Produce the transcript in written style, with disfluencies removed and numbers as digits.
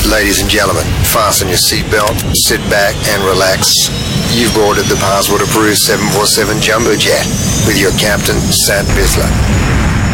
Ladies and gentlemen, fasten your seatbelt, sit back and relax. You've boarded the passport-approved 747 Jumbo Jet with your captain, Sat Bisler.